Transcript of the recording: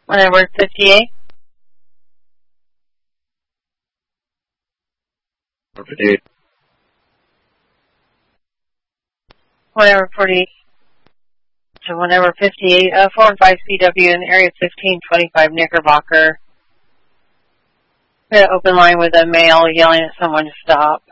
Whenever 58. 58. Whenever 40. So whenever 58. 4 and 5 CW in area 1525 Knickerbocker. We had an open line with a male yelling at someone to stop.